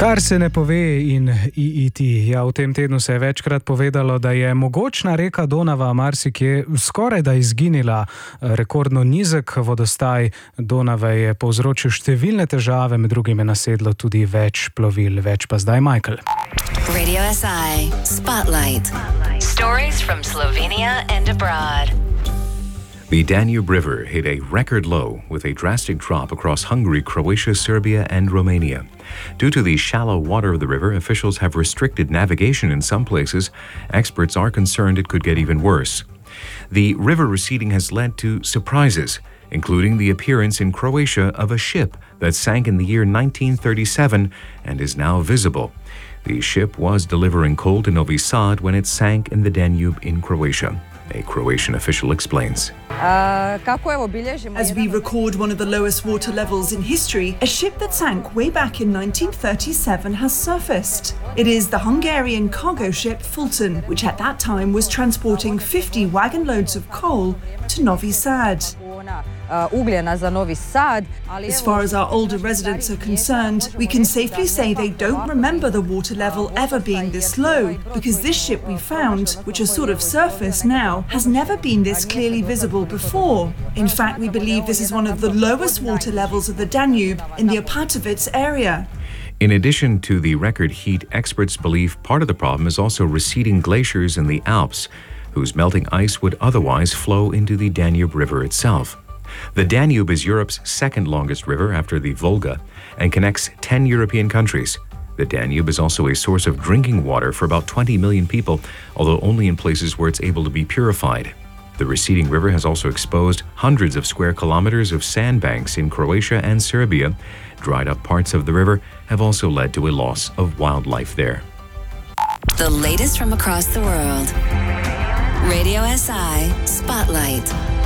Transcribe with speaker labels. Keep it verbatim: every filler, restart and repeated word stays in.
Speaker 1: Kar se ne pove in I I T. Ja, v tem tednu se je večkrat povedalo, da je mogočna reka Donava marsikje skoraj da izginila. Rekordno nizek vodostaj Donave je povzročil številne težave, med drugim je nasedlo tudi več plovil. Več pa zdaj Michael.
Speaker 2: Radio S I Spotlight. Stories from Slovenia and abroad.
Speaker 3: The Danube River hit a record low with a drastic drop across Hungary, Croatia, Serbia, and Romania. Due to the shallow water of the river, officials have restricted navigation in some places. Experts are concerned it could get even worse. The river receding has led to surprises, including the appearance in Croatia of a ship that sank in the year nineteen thirty-seven and is now visible. The ship was delivering coal to Novi Sad when it sank in the Danube in Croatia. A Croatian official explains.
Speaker 4: As we record one of the lowest water levels in history, a ship that sank way back in nineteen thirty-seven has surfaced. It is the Hungarian cargo ship Fulton, which at that time was transporting fifty wagon loads of coal to Novi Sad. As far as our older residents are concerned, we can safely say they don't remember the water level ever being this low, because this ship we found, which has sort of surfaced now, has never been this clearly visible before. In fact, we believe this is one of the lowest water levels of the Danube in the Opatovice area.
Speaker 3: In addition to the record heat, experts believe part of the problem is also receding glaciers in the Alps, whose melting ice would otherwise flow into the Danube River itself. The Danube is Europe's second longest river after the Volga and connects ten European countries. The Danube is also a source of drinking water for about twenty million people, although only in places where it's able to be purified. The receding river has also exposed hundreds of square kilometers of sandbanks in Croatia and Serbia. Dried up parts of the river have also led to a loss of wildlife there.
Speaker 2: The latest from across the world. Radio S I Spotlight.